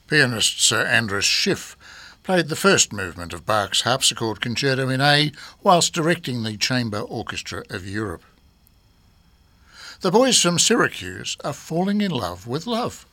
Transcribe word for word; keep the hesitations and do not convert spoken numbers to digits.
Pianist Sir Andrus Schiff played the first movement of Bach's harpsichord concerto in A whilst directing the Chamber Orchestra of Europe. The boys from Syracuse are falling in love with love.